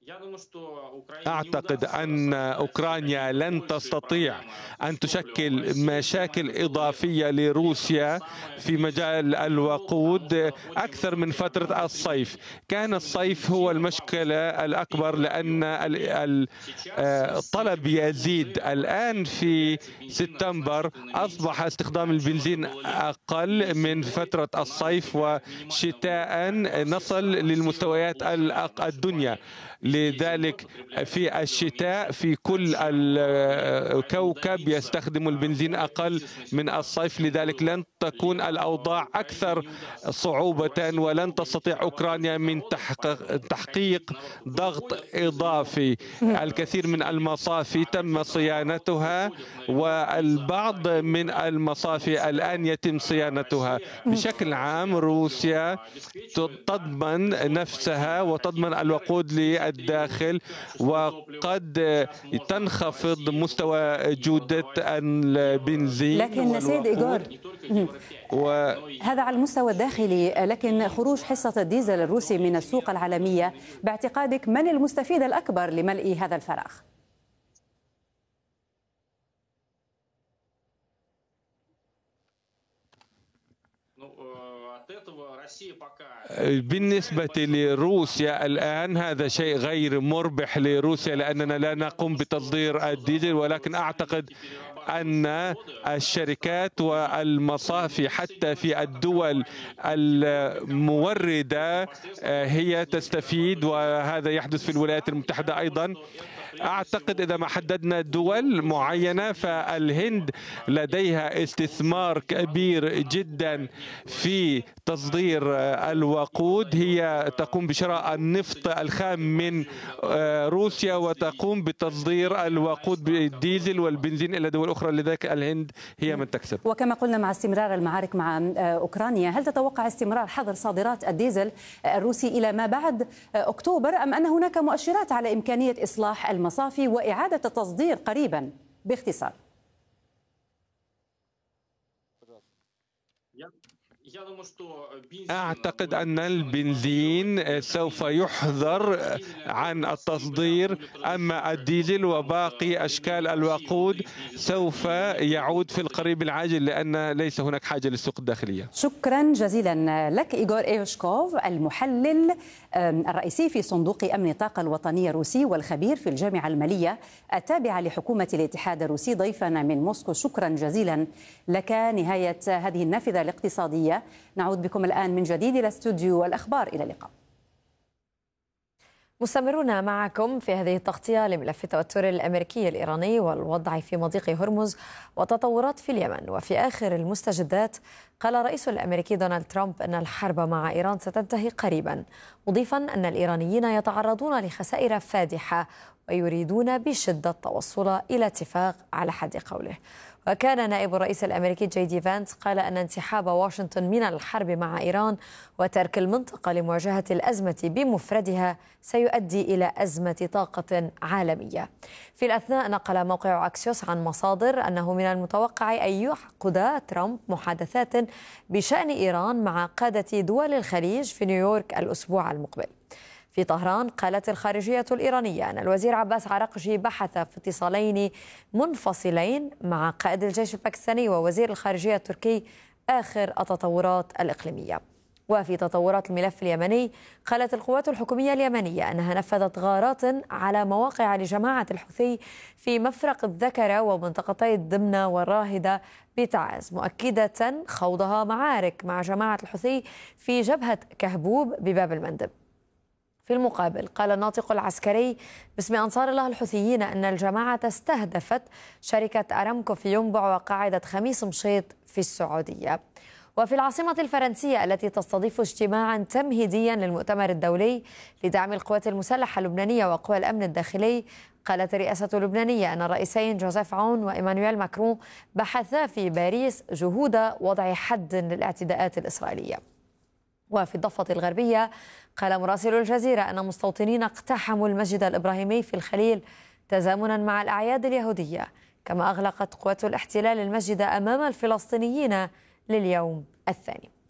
أعتقد أن أوكرانيا لن تستطيع أن تشكل مشاكل إضافية لروسيا في مجال الوقود أكثر من فترة الصيف. كان الصيف هو المشكلة الأكبر لأن الطلب يزيد. الآن في سبتمبر أصبح استخدام البنزين أقل من فترة الصيف، وشتاء نصل للمستويات الدنيا. لذلك في الشتاء في كل الكوكب يستخدم البنزين أقل من الصيف، لذلك لن تكون الأوضاع أكثر صعوبة، ولن تستطيع أوكرانيا من تحقيق ضغط إضافي. الكثير من المصافي تم صيانتها، والبعض من المصافي الآن يتم صيانتها. بشكل عام روسيا تضمن نفسها وتضمن الوقود للداخل، وقد تنخفض مستوى جودة البنزين. لكن سيد إيغور، هذا على المستوى الداخلي، لكن خروج حصة الديزل الروسي من السوق العالمية باعتقادك من المستفيد الأكبر لملء هذا الفراغ؟ بالنسبة لروسيا الآن هذا شيء غير مربح لروسيا، لأننا لا نقوم بتصدير الديزل، ولكن أعتقد أن الشركات والمصافي حتى في الدول الموردة هي تستفيد، وهذا يحدث في الولايات المتحدة أيضا. أعتقد إذا ما حددنا دول معينة، فالهند لديها استثمار كبير جدا في تصدير الوقود. هي تقوم بشراء النفط الخام من روسيا، وتقوم بتصدير الوقود بالديزل والبنزين إلى دول أخرى، لذلك الهند هي من تكسب. وكما قلنا مع استمرار المعارك مع أوكرانيا، هل تتوقع استمرار حظر صادرات الديزل الروسي إلى ما بعد أكتوبر، أم أن هناك مؤشرات على إمكانية إصلاح المصافي وإعادة التصدير قريبا؟ باختصار. أعتقد أن البنزين سوف يحظر عن التصدير، أما الديزل وباقي أشكال الوقود سوف يعود في القريب العاجل، لأن ليس هناك حاجة للسوق الداخلية. شكرا جزيلا لك إيغور إيوشكوف، المحلل الرئيسي في صندوق أمن الطاقة الوطنية الروسي والخبير في الجامعة المالية التابعة لحكومة الاتحاد الروسي، ضيفنا من موسكو. شكرا جزيلا لك. نهاية هذه النافذة الاقتصادية، نعود بكم الآن من جديد إلى استوديو الأخبار. إلى اللقاء. مستمرون معكم في هذه التغطية لملف التوتر الأمريكي الإيراني والوضع في مضيق هرمز وتطورات في اليمن. وفي آخر المستجدات قال الرئيس الأمريكي دونالد ترامب أن الحرب مع إيران ستنتهي قريبا، مضيفا أن الإيرانيين يتعرضون لخسائر فادحة ويريدون بشدة التوصل إلى اتفاق على حد قوله. وكان نائب الرئيس الأمريكي جي دي فانس قال أن انسحاب واشنطن من الحرب مع إيران وترك المنطقة لمواجهة الأزمة بمفردها سيؤدي إلى أزمة طاقة عالمية. في الأثناء نقل موقع أكسيوس عن مصادر أنه من المتوقع أن يعقد ترامب محادثات بشأن إيران مع قادة دول الخليج في نيويورك الأسبوع المقبل. في طهران قالت الخارجية الإيرانية أن الوزير عباس عراقجي بحث في اتصالين منفصلين مع قائد الجيش الباكستاني ووزير الخارجية التركي آخر التطورات الإقليمية. وفي تطورات الملف اليمني قالت القوات الحكومية اليمنية أنها نفذت غارات على مواقع لجماعة الحوثي في مفرق الذكرة ومنطقتي الدمنة والراهدة بتعز، مؤكدة خوضها معارك مع جماعة الحوثي في جبهة كهبوب بباب المندب. في المقابل قال الناطق العسكري باسم أنصار الله الحوثيين أن الجماعة استهدفت شركة أرامكو في ينبع وقاعدة خميس مشيط في السعودية. وفي العاصمة الفرنسية التي تستضيف اجتماعا تمهيديا للمؤتمر الدولي لدعم القوات المسلحة اللبنانية وقوى الأمن الداخلي، قالت الرئاسة اللبنانية أن الرئيسين جوزيف عون وإيمانويل ماكرون بحثا في باريس جهود وضع حد للاعتداءات الإسرائيلية. وفي الضفة الغربية قال مراسل الجزيرة أن مستوطنين اقتحموا المسجد الإبراهيمي في الخليل تزامنا مع الأعياد اليهودية، كما أغلقت قوات الاحتلال المسجد أمام الفلسطينيين لليوم الثاني.